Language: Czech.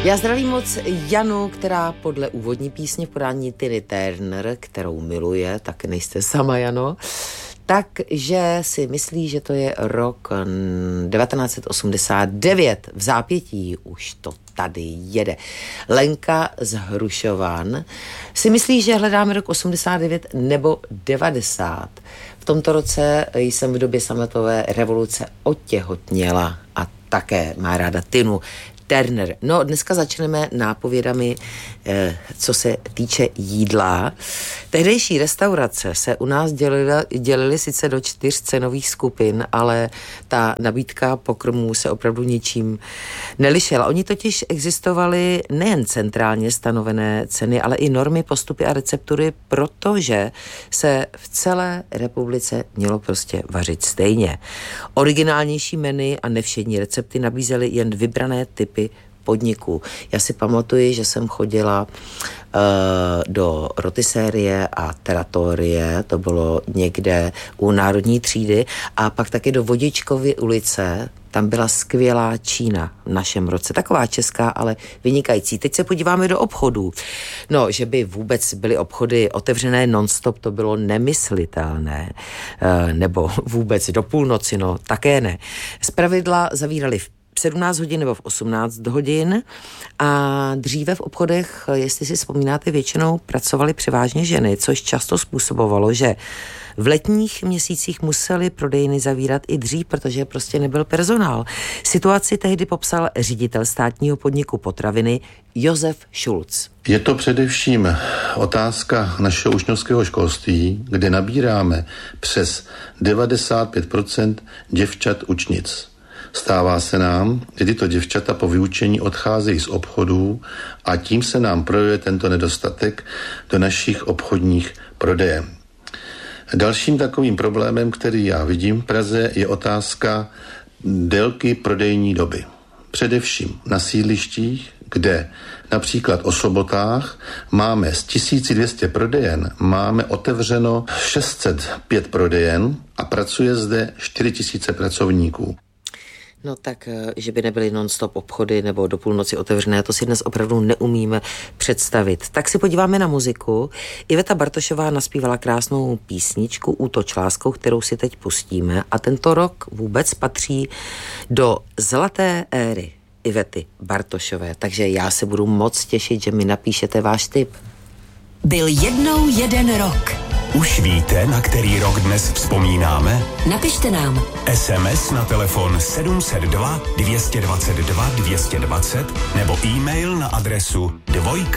Já zdravím moc Janu, která podle úvodní písně v podání Tiny Turner, kterou miluje, tak nejste sama, Jano, takže si myslí, že to je rok 1989. V zápětí už to tady jede. Lenka z Hrušovan si myslí, že hledáme rok 89 nebo 90. V tomto roce jsem v době sametové revoluce otěhotněla a také má ráda Tinu Turner. No, dneska začneme nápovědami, co se týče jídla. Tehdejší restaurace se u nás dělily sice do 4 cenových skupin, ale ta nabídka pokrmů se opravdu ničím nelišila. Oni totiž existovaly nejen centrálně stanovené ceny, ale i normy, postupy a receptury, protože se v celé republice mělo prostě vařit stejně. Originálnější menu a nevšední recepty nabízely jen vybrané typy podniků. Já si pamatuji, že jsem chodila do rotisérie a teratorie, to bylo někde u Národní třídy, a pak taky do Vodičkovy ulice, tam byla skvělá Čína v našem roce, taková česká, ale vynikající. Teď se podíváme do obchodů. No, že by vůbec byly obchody otevřené non-stop, to bylo nemyslitelné, nebo vůbec do půlnoci, no, také ne. Zpravidla zavírali v 17 hodin nebo v 18 hodin a dříve v obchodech, jestli si vzpomínáte, většinou pracovaly převážně ženy, což často způsobovalo, že v letních měsících museli prodejny zavírat i dřív, protože prostě nebyl personál. Situaci tehdy popsal ředitel státního podniku potraviny Josef Schulz. Je to především otázka našeho učňovského školství, kde nabíráme přes 95% děvčat učnic. Stává se nám, že tyto děvčata po vyučení odcházejí z obchodů a tím se nám projevuje tento nedostatek do našich obchodních prodejen. Dalším takovým problémem, který já vidím v Praze, je otázka délky prodejní doby. Především na sídlištích, kde například o sobotách máme z 1200 prodejen, máme otevřeno 605 prodejen a pracuje zde 4000 pracovníků. No tak, že by nebyly non-stop obchody nebo do půlnoci otevřené, to si dnes opravdu neumíme představit. Tak si podíváme na muziku. Iveta Bartošová naspívala krásnou písničku Útoč láskou, kterou si teď pustíme, a tento rok vůbec patří do zlaté éry Ivety Bartošové, takže já se budu moc těšit, že mi napíšete váš tip. Byl jednou jeden rok. Už víte, na který rok dnes vzpomínáme? Napište nám. SMS na telefon 702 222 220 nebo e-mail na adresu 2